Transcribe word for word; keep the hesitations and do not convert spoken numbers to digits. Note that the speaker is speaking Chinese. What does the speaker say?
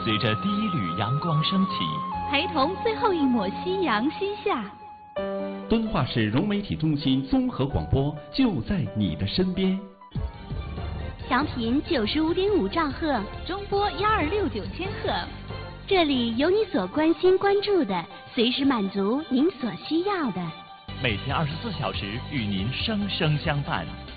随着第一缕阳光升起， 陪同最后一抹夕阳西下。 敦化市融媒体中心综合广播就在你的身边。 调频九十五点五兆赫，中波幺二六九千赫。这里有你所关心关注的，随时满足您所需要的。 每天二十四小时与您生生相伴。